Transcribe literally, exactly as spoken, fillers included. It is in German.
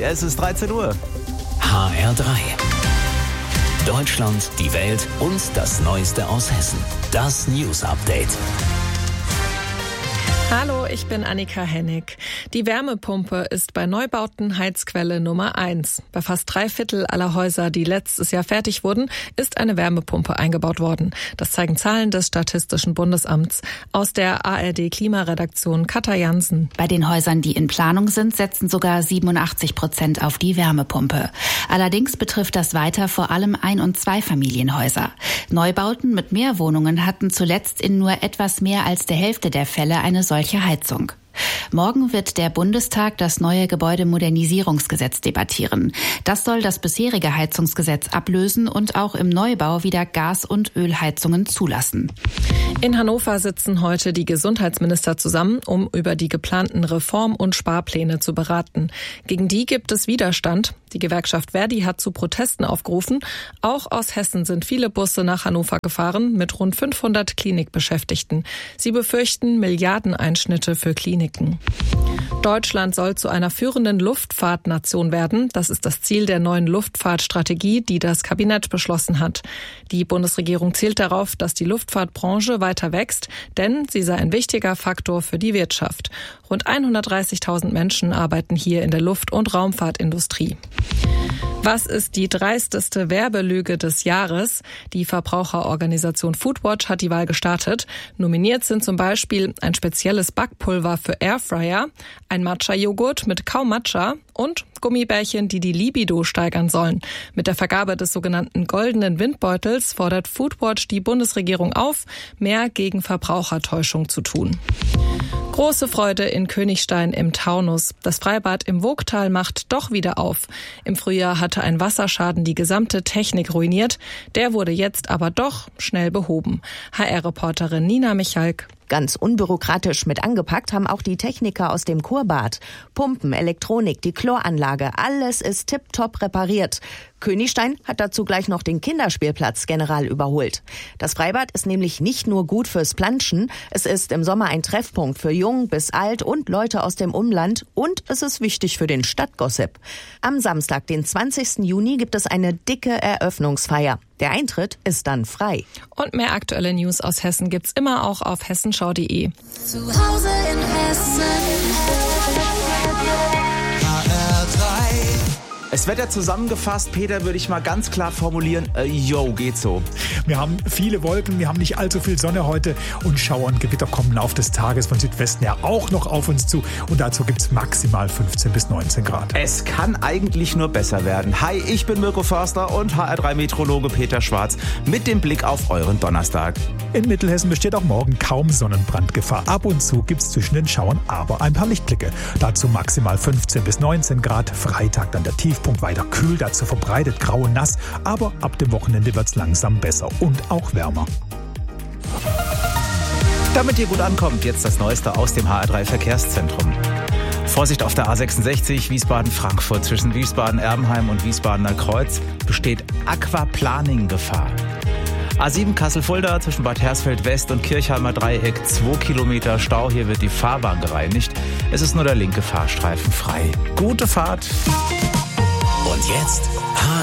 es ist dreizehn Uhr. H R drei. Deutschland, die Welt und das Neueste aus Hessen. Das News Update. Hallo, ich bin Annika Hennig. Die Wärmepumpe ist bei Neubauten Heizquelle Nummer eins. Bei fast drei Viertel aller Häuser, die letztes Jahr fertig wurden, ist eine Wärmepumpe eingebaut worden. Das zeigen Zahlen des Statistischen Bundesamts. Aus der A R D-Klimaredaktion Katja Jansen. Bei den Häusern, die in Planung sind, setzen sogar siebenundachtzig Prozent auf die Wärmepumpe. Allerdings betrifft das weiter vor allem Ein- und Zweifamilienhäuser. Neubauten mit mehr Wohnungen hatten zuletzt in nur etwas mehr als der Hälfte der Fälle eine solche Heizung. Morgen wird der Bundestag das neue Gebäudemodernisierungsgesetz debattieren. Das soll das bisherige Heizungsgesetz ablösen und auch im Neubau wieder Gas- und Ölheizungen zulassen. In Hannover sitzen heute die Gesundheitsminister zusammen, um über die geplanten Reform- und Sparpläne zu beraten. Gegen die gibt es Widerstand. Die Gewerkschaft Verdi hat zu Protesten aufgerufen. Auch aus Hessen sind viele Busse nach Hannover gefahren mit rund fünfhundert Klinikbeschäftigten. Sie befürchten Milliardeneinschnitte für Kliniken. Deutschland soll zu einer führenden Luftfahrtnation werden. Das ist das Ziel der neuen Luftfahrtstrategie, die das Kabinett beschlossen hat. Die Bundesregierung zielt darauf, dass die Luftfahrtbranche weiter wächst, denn sie sei ein wichtiger Faktor für die Wirtschaft. Rund hundertdreißigtausend Menschen arbeiten hier in der Luft- und Raumfahrtindustrie. Was ist die dreisteste Werbelüge des Jahres? Die Verbraucherorganisation Foodwatch hat die Wahl gestartet. Nominiert sind zum Beispiel ein spezielles Backpulver für Airfryer, ein Matcha-Joghurt mit kaum Matcha und Gummibärchen, die die Libido steigern sollen. Mit der Vergabe des sogenannten goldenen Windbeutels fordert Foodwatch die Bundesregierung auf, mehr gegen Verbrauchertäuschung zu tun. Große Freude in Königstein im Taunus. Das Freibad im Woogtal macht doch wieder auf. Im Frühjahr hatte ein Wasserschaden die gesamte Technik ruiniert. Der wurde jetzt aber doch schnell behoben. H R-Reporterin Nina Michalk. Ganz unbürokratisch mit angepackt haben auch die Techniker aus dem Kurbad. Pumpen, Elektronik, die Chloranlage, alles ist tipptopp repariert. Königstein hat dazu gleich noch den Kinderspielplatz general überholt. Das Freibad ist nämlich nicht nur gut fürs Planschen, es ist im Sommer ein Treffpunkt für jung bis alt und Leute aus dem Umland und es ist wichtig für den Stadtgossip. Am Samstag, den zwanzigsten Juni, gibt es eine dicke Eröffnungsfeier. Der Eintritt ist dann frei. Und mehr aktuelle News aus Hessen gibt's immer auch auf hessenschau punkt de. Zu Hause in Hessen. H R drei. Es wird ja zusammengefasst, Peter, würde ich mal ganz klar formulieren, äh, yo, geht so. Wir haben viele Wolken, wir haben nicht allzu viel Sonne heute und Schauer und Gewitter kommen im Laufe des Tages von Südwesten her auch noch auf uns zu und dazu gibt es maximal fünfzehn bis neunzehn Grad. Es kann eigentlich nur besser werden. Hi, ich bin Mirko Förster und H R drei Meteorologe Peter Schwarz mit dem Blick auf euren Donnerstag. In Mittelhessen besteht auch morgen kaum Sonnenbrandgefahr. Ab und zu gibt es zwischen den Schauern aber ein paar Lichtblicke. Dazu maximal fünfzehn bis neunzehn Grad. Freitag dann der Tiefpunkt, weiter kühl, dazu verbreitet grau und nass. Aber ab dem Wochenende wird es langsam besser und auch wärmer. Damit ihr gut ankommt, jetzt das Neueste aus dem H R drei Verkehrszentrum. Vorsicht auf der A sechsundsechzig Wiesbaden-Frankfurt. Zwischen Wiesbaden-Erbenheim und Wiesbadener Kreuz besteht Aquaplaning-Gefahr. A sieben Kassel-Fulda zwischen Bad Hersfeld West und Kirchheimer Dreieck, zwei Kilometer Stau. Hier wird die Fahrbahn gereinigt. Es ist nur der linke Fahrstreifen frei. Gute Fahrt. Und jetzt H